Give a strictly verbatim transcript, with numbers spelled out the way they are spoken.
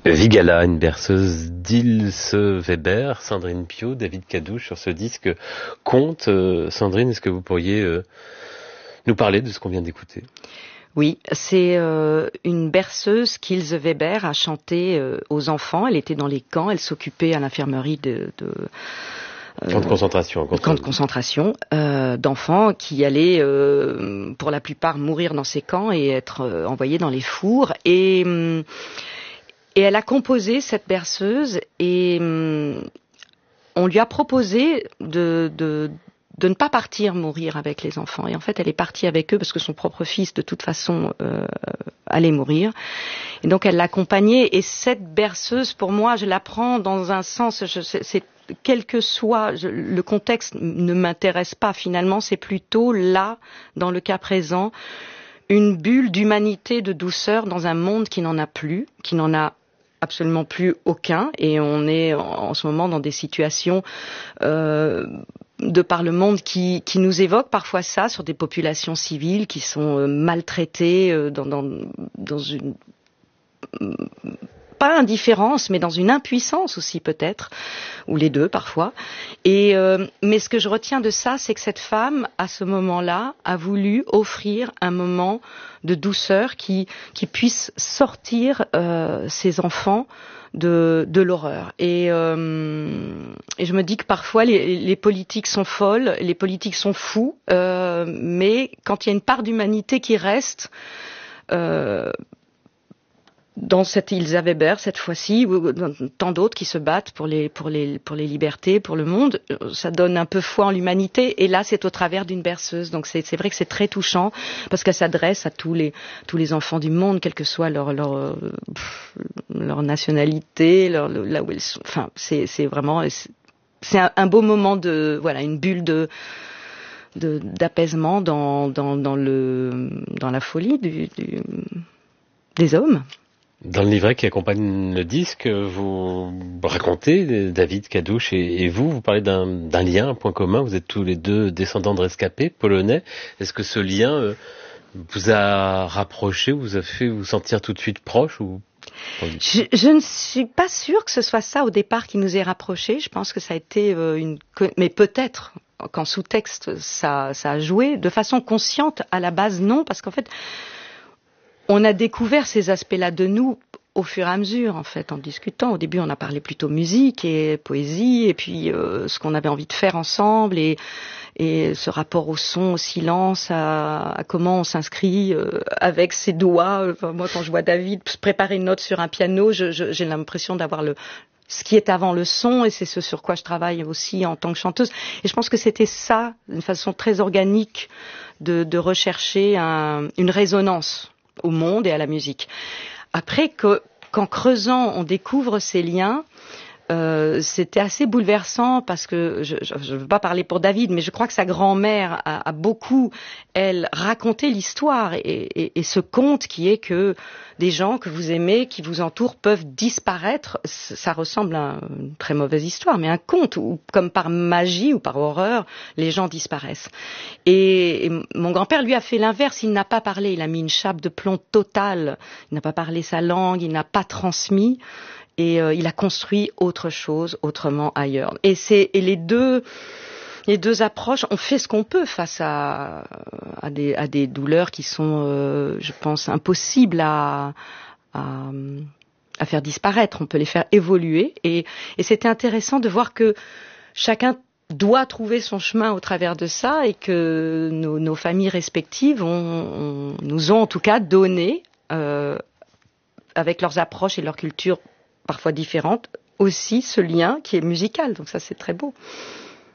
Vigala, une berceuse d'Ilse Weber, Sandrine Piau, David Cadouche sur ce disque Conte. Euh, Sandrine, est-ce que vous pourriez euh, nous parler de ce qu'on vient d'écouter ? Oui, c'est euh, une berceuse qu'Ilse Weber a chantée euh, aux enfants. Elle était dans les camps, elle s'occupait à l'infirmerie de... de Euh, camp de concentration. Contre... Camp de concentration euh, d'enfants qui allaient, euh, pour la plupart, mourir dans ces camps et être euh, envoyés dans les fours. Et... Hum, Et elle a composé cette berceuse et hum, on lui a proposé de, de, de ne pas partir mourir avec les enfants. Et en fait, elle est partie avec eux parce que son propre fils, de toute façon, euh, allait mourir. Et donc, elle l'accompagnait. Et cette berceuse, pour moi, je la prends dans un sens, je, c'est, c'est, quel que soit je, le contexte, ne m'intéresse pas finalement. C'est plutôt là, dans le cas présent, une bulle d'humanité, de douceur dans un monde qui n'en a plus, qui n'en a absolument plus aucun, et on est en ce moment dans des situations euh, de par le monde qui, qui nous évoquent parfois ça, sur des populations civiles qui sont euh, maltraitées euh, dans, dans, dans une... pas indifférence, mais dans une impuissance aussi peut-être, ou les deux parfois. Et euh, mais ce que je retiens de ça, c'est que cette femme, à ce moment-là, a voulu offrir un moment de douceur qui, qui puisse sortir euh, ses enfants de, de l'horreur. Et, euh, et je me dis que parfois les, les politiques sont folles, les politiques sont fous, euh, mais quand il y a une part d'humanité qui reste, euh, dans cette Ilse Weber, cette fois-ci, ou dans tant d'autres qui se battent pour les, pour les, pour les libertés, pour le monde, ça donne un peu foi en l'humanité. Et là, c'est au travers d'une berceuse. Donc, c'est, c'est vrai que c'est très touchant parce qu'elle s'adresse à tous les, tous les enfants du monde, quelle que soit leur, leur, leur nationalité, leur, là où ils sont. Enfin, c'est, c'est vraiment, c'est un, un beau moment de, voilà, une bulle de, de, d'apaisement dans, dans, dans le, dans la folie du, du, des hommes. Dans le livret qui accompagne le disque, vous racontez, David Cadouche et, et vous, vous parlez d'un, d'un lien, un point commun. Vous êtes tous les deux descendants de rescapés polonais. Est-ce que ce lien euh, vous a rapproché, vous a fait vous sentir tout de suite proche ou... je, je ne suis pas sûre que ce soit ça au départ qui nous ait rapprochés. Je pense que ça a été euh, une... Mais peut-être qu'en sous-texte, ça, ça a joué. De façon consciente, à la base, non. Parce qu'en fait... on a découvert ces aspects-là de nous au fur et à mesure, en fait, en discutant. Au début, on a parlé plutôt musique et poésie, et puis euh, ce qu'on avait envie de faire ensemble, et, et ce rapport au son, au silence, à, à comment on s'inscrit euh, avec ses doigts. Enfin, moi, quand je vois David préparer une note sur un piano, je, je, j'ai l'impression d'avoir le... ce qui est avant le son, et c'est ce sur quoi je travaille aussi en tant que chanteuse. Et je pense que c'était ça, une façon très organique de, de rechercher un, une résonance au monde et à la musique. Après, que, qu'en creusant, on découvre ces liens, euh, c'était assez bouleversant parce que, je ne veux pas parler pour David, mais je crois que sa grand-mère a, a beaucoup, elle, raconté l'histoire et, et, et ce conte qui est que des gens que vous aimez, qui vous entourent, peuvent disparaître. Ça ressemble à une très mauvaise histoire, mais un conte où, comme par magie ou par horreur, les gens disparaissent. Et, et mon grand-père, lui, a fait l'inverse. Il n'a pas parlé. Il a mis une chape de plomb totale. Il n'a pas parlé sa langue. Il n'a pas transmis. Et euh, il a construit autre chose, autrement ailleurs. Et, c'est, et les deux... Les deux approches, on fait ce qu'on peut face à, à, des, à des douleurs qui sont, euh, je pense, impossibles à, à, à faire disparaître. On peut les faire évoluer. Et, et c'était intéressant de voir que chacun doit trouver son chemin au travers de ça et que nos, nos familles respectives ont, ont, nous ont en tout cas donné, euh, avec leurs approches et leurs cultures parfois différentes, aussi ce lien qui est musical. Donc ça, c'est très beau.